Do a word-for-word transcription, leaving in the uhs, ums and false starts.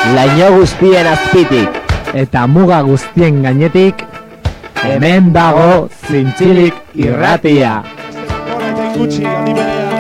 laino guztien azpitik eta muga guztien gainetik, hemen dago Zintzilik irratia. Hora eta ikutsi, adiberea.